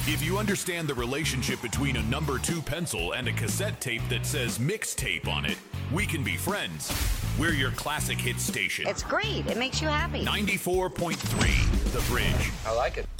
If you understand the relationship between a number 2 pencil and a cassette tape that says mixtape on it, we can be friends. We're your classic hit station. It's great. It makes you happy. 94.3 The Bridge. I like it.